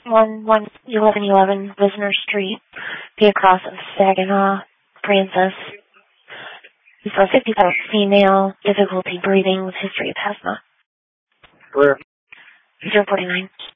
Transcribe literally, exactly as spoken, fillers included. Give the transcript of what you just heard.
one one eleven eleven Wisner Street, P across of Saginaw, Francis. He's a fifty-five female, difficulty breathing with history of asthma. Where? zero forty-nine.